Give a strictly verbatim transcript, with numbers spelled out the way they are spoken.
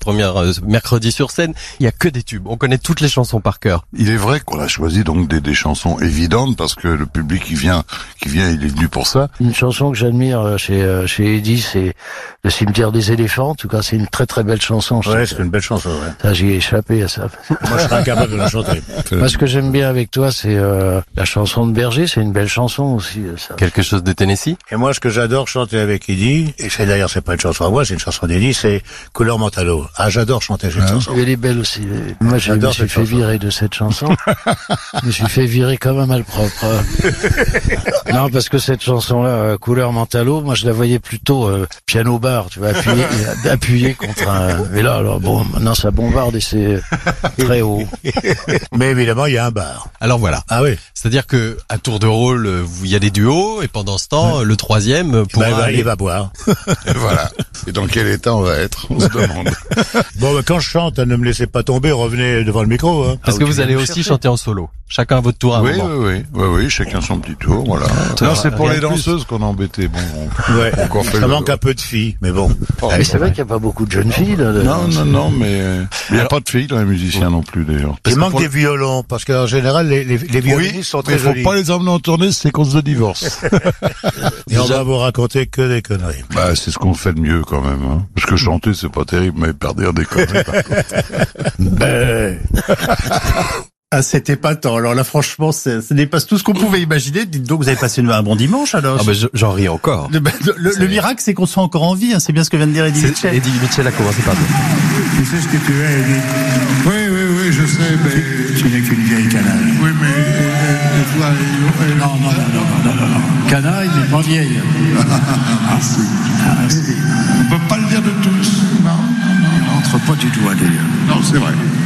première euh, mercredi sur scène. Il y a que des tubes. On connaît toutes les chansons par cœur. Il est vrai qu'on a choisi donc des, des chansons évidentes parce que le public qui vient, qui vient, il est venu pour ça. Une chanson que j'admire chez chez Eddie, c'est Le cimetière des éléphants. En tout cas, c'est une très très belle chanson. Ouais, c'est une belle chanson. Ouais. Ça, j'y ai échappé à ça. Moi, je serais incapable de la chanter. Moi, ce que j'aime bien avec toi, c'est euh, la chanson de Berger. C'est une belle chanson aussi. Ça. Quelque chose de Tennessee. Et moi, ce que j'adore chanter avec Eddie, et c'est d'ailleurs, c'est pas une chanson à moi, c'est une chanson d'Eddie, c'est Couleur Mentalo. Ah, j'adore chanter cette ah. chanson. Elle est belle aussi. Moi, je me suis fait chanson. virer de cette chanson. Je me suis fait virer comme un malpropre. Non, parce que cette chanson-là, euh, Couleur Mentalo, moi, je la voyais plutôt euh, piano-bar, tu vois, appuyé, appuyé contre un... Mais là, alors, bon, maintenant, ça bombarde et c'est très haut. Mais évidemment, il y a un bar. Alors voilà. Ah oui. C'est-à-dire que à tour de rôle, il y a des duos, et pendant ce temps, ouais. le troisième pourra bah, aller... il va boire. Et voilà. Et dans quel état on va être, on se demande. Bon, bah, quand je chante, ne me laissez pas tomber, revenez devant le micro. Hein. Parce ah, que vous allez aussi chercher. chanter en solo. Chacun à votre tour à un oui, moment. Oui, oui, oui, oui, chacun son petit tour, voilà. Non, c'est pour les danseuses qu'on a embêté. Bon, on, ouais. on fait ça le... manque un peu de filles, mais bon. Oh, ah, c'est vrai qu'il n'y a pas beaucoup de jeunes filles. Là, non, non, non, mais euh, il n'y a Alors, pas de filles dans les musiciens non plus d'ailleurs. Il manque pour... des violons, parce qu'en général, les, les, les violonistes oui, sont très jolis. Il ne faut pas les emmener en tournée, c'est cause de divorce. Et on va vous raconter que des conneries. Bah, c'est ce qu'on fait de mieux quand même. Hein. Parce que chanter, c'est pas terrible, mais perdre des conneries par contre. Ben... Ah, c'était épatant. Alors là, franchement, ça dépasse tout ce qu'on pouvait imaginer. Dites donc, vous avez passé un bon dimanche, alors. Ah, ben, j'en ris encore. Le, le, le miracle, c'est qu'on soit encore en vie, hein. C'est bien ce que vient de dire Eddie Mitchell. Eddie Mitchell a commencé par dire. Tu sais ce que tu es, Eddie? Oui, oui, oui, je sais, mais... Tu n'es qu'une vieille canaille. Oui, mais... Euh, et toi, et... Non, non, non, non, non, non, non. Canaille, mais pas vieille. Ah, si. Ah, si. On peut pas le dire de tous. Non, non, non. Entre pas du doigt, d'ailleurs. Non, c'est vrai.